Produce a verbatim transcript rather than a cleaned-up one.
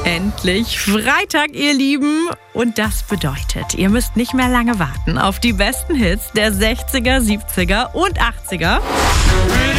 Endlich Freitag, ihr Lieben. Und das bedeutet, ihr müsst nicht mehr lange warten auf die besten Hits der sechziger, siebziger und achtziger.